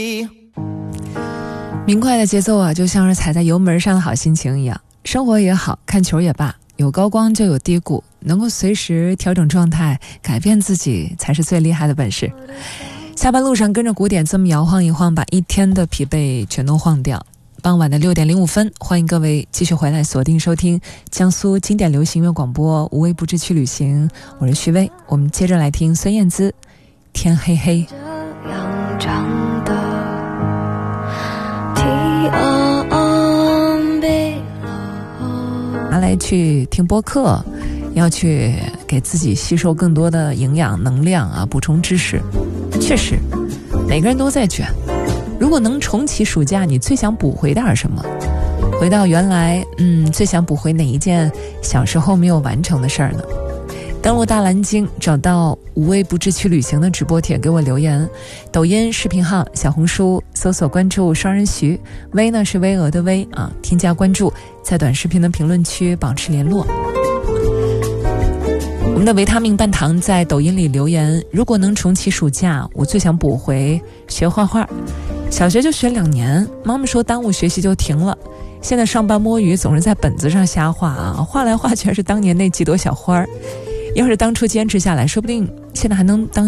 明快的节奏啊，就像是踩在油门上的好心情一样。生活也好，看球也罢，有高光就有低谷，能够随时调整状态，改变自己才是最厉害的本事。下班路上跟着鼓点这么摇晃一晃，把一天的疲惫全都晃掉。傍晚的6点05分，欢迎各位继续回来锁定收听江苏经典流行音乐广播无微不至去旅行，我是徐薇。我们接着来听孙燕姿天黑黑。 这样长的拿来去听播客，要去给自己吸收更多的营养能量啊，补充知识。确实每个人都在卷，如果能重启暑假，你最想补回点什么？回到原来最想补回哪一件小时候没有完成的事儿呢？登录大蓝鲸，找到无微不至去旅行的直播帖，给我留言。抖音视频号、小红书搜索关注双人徐，微呢是巍峨的巍啊，添加关注，在短视频的评论区保持联络。我们的维他命半糖在抖音里留言，如果能重启暑假，我最想补回学画画。小学就学2年，妈妈说耽误学习就停了，现在上班摸鱼总是在本子上瞎画啊，画来画全是当年那几朵小花儿。要是当初坚持下来，说不定现在还能当